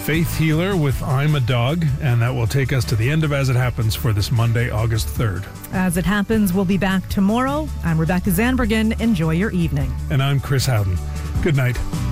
Faith Healer with I'm a Dog, and that will take us to the end of As It Happens for this Monday, August 3rd. As It Happens, we'll be back tomorrow. I'm Rebecca Zandbergen. Enjoy your evening. And I'm Chris Howden. Good night.